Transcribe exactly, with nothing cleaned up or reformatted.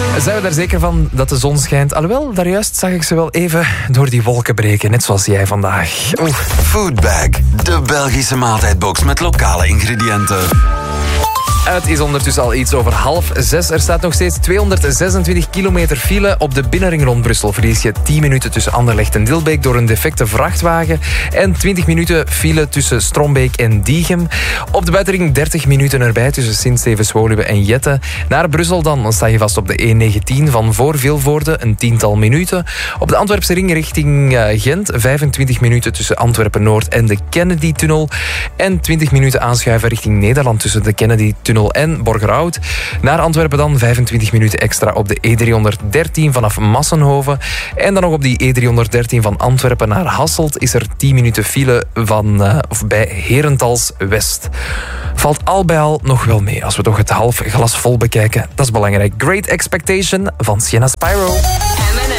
Zijn we daar zeker van dat de zon schijnt? Alhoewel, daarjuist zag ik ze wel even door die wolken breken. Net zoals jij vandaag. Oeh. Foodbag, de Belgische maaltijdbox met lokale ingrediënten. Het is ondertussen al iets over half zes. Er staat nog steeds tweehonderdzesentwintig kilometer file. Op de binnenring rond Brussel verlies je tien minuten tussen Anderlecht en Dilbeek door een defecte vrachtwagen. En twintig minuten file tussen Strombeek en Diegem. Op de buitenring dertig minuten erbij tussen Sint-Stevens-Woluwe en Jette. Naar Brussel dan sta je vast op de E negentien van voor Vilvoorde, een tiental minuten. Op de Antwerpse ring richting Gent, vijfentwintig minuten tussen Antwerpen-Noord en de Kennedy-tunnel. En twintig minuten aanschuiven richting Nederland tussen de Kennedy-tunnel en Borgerhout. Naar Antwerpen dan vijfentwintig minuten extra op de E driehonderddertien vanaf Massenhoven. En dan nog op die E driehonderddertien van Antwerpen naar Hasselt is er tien minuten file van, uh, of bij Herentals West. Valt al bij al nog wel mee als we toch het half glas vol bekijken. Dat is belangrijk. Great Expectation van Sienna Spyro. M and